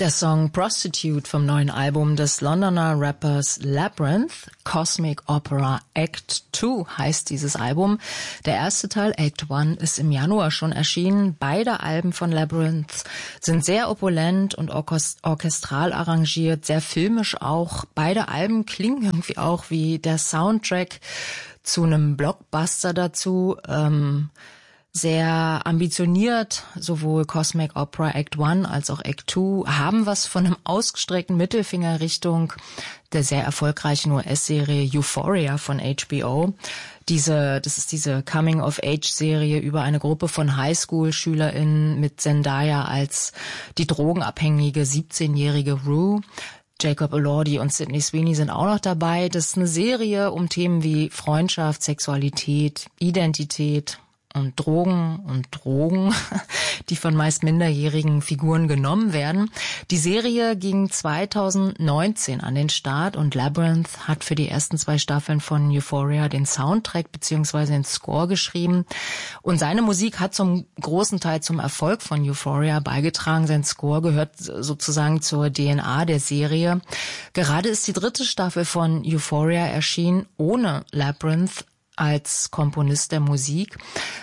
Der Song Prostitute vom neuen Album des Londoner Rappers Labrinth, Cosmic Opera Act 2 heißt dieses Album. Der erste Teil, Act 1, ist im Januar schon erschienen. Beide Alben von Labrinth sind sehr opulent und orchestral arrangiert, sehr filmisch auch. Beide Alben klingen irgendwie auch wie der Soundtrack zu einem Blockbuster dazu. Sehr ambitioniert, sowohl Cosmic Opera Act 1 als auch Act 2 haben was von einem ausgestreckten Mittelfinger Richtung der sehr erfolgreichen US-Serie Euphoria von HBO. Das ist diese Coming-of-Age-Serie über eine Gruppe von Highschool-SchülerInnen mit Zendaya als die drogenabhängige 17-jährige Rue. Jacob Elordi und Sydney Sweeney sind auch noch dabei. Das ist eine Serie um Themen wie Freundschaft, Sexualität, Identität und Drogen, die von meist minderjährigen Figuren genommen werden. Die Serie ging 2019 an den Start und Labrinth hat für die ersten 2 Staffeln von Euphoria den Soundtrack bzw. den Score geschrieben. Und seine Musik hat zum großen Teil zum Erfolg von Euphoria beigetragen. Sein Score gehört sozusagen zur DNA der Serie. Gerade ist die 3. Staffel von Euphoria erschienen ohne Labrinth als Komponist der Musik.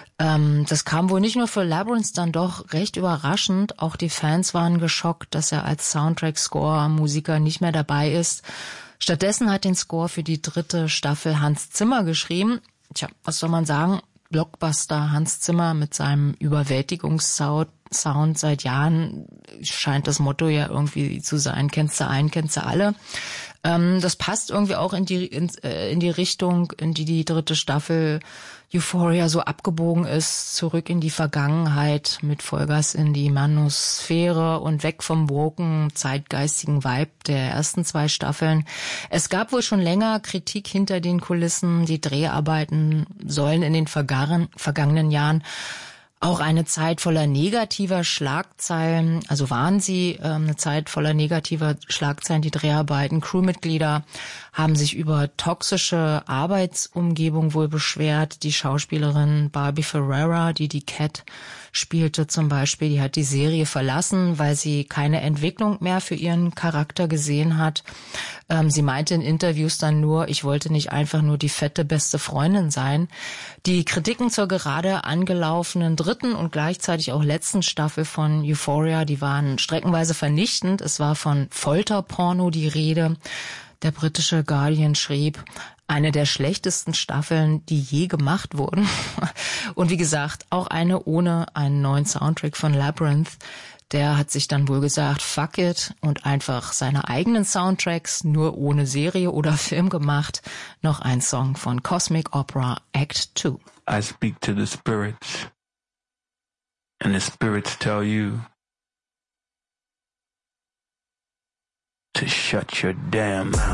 Das kam wohl nicht nur für Labrinth dann doch recht überraschend. Auch die Fans waren geschockt, dass er als Soundtrack-Score-Musiker nicht mehr dabei ist. Stattdessen hat den Score für die 3. Staffel Hans Zimmer geschrieben. Tja, was soll man sagen? Blockbuster Hans Zimmer mit seinem Überwältigungssound seit Jahren scheint das Motto ja irgendwie zu sein, kennst du einen, kennst du alle. Das passt irgendwie auch in die Richtung, in die 3. Staffel Euphoria so abgebogen ist, zurück in die Vergangenheit mit Vollgas in die Manosphäre und weg vom woken, zeitgeistigen Vibe der ersten 2 Staffeln. Es gab wohl schon länger Kritik hinter den Kulissen. Die Dreharbeiten sollen in den vergangenen Jahren auch eine Zeit voller negativer Schlagzeilen, also waren sie eine Zeit voller negativer Schlagzeilen, die Dreharbeiten. Crewmitglieder haben sich über toxische Arbeitsumgebung wohl beschwert. Die Schauspielerin Barbie Ferreira, die Cat spielte zum Beispiel, die hat die Serie verlassen, weil sie keine Entwicklung mehr für ihren Charakter gesehen hat. Sie meinte in Interviews dann nur, ich wollte nicht einfach nur die fette beste Freundin sein. Die Kritiken zur gerade angelaufenen 3. und gleichzeitig auch letzten Staffel von Euphoria, die waren streckenweise vernichtend. Es war von Folterporno die Rede. Der britische Guardian schrieb, eine der schlechtesten Staffeln, die je gemacht wurden. Und wie gesagt, auch eine ohne einen neuen Soundtrack von Labrinth. Der hat sich dann wohl gesagt, fuck it, und einfach seine eigenen Soundtracks, nur ohne Serie oder Film gemacht. Noch ein Song von Cosmic Opera Act 2. I speak to the spirits, and the spirits tell you to shut your damn mouth.